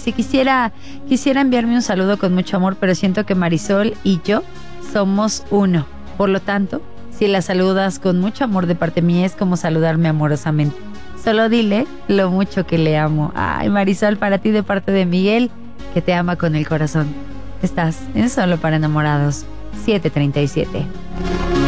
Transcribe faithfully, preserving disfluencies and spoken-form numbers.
dice, quisiera, quisiera enviarme un saludo con mucho amor, pero siento que Marisol y yo somos uno. Por lo tanto, si la saludas con mucho amor de parte mía, es como saludarme amorosamente. Solo dile lo mucho que le amo. Ay, Marisol, para ti de parte de Miguel, que te ama con el corazón. Estás en Solo para Enamorados, siete treinta y siete.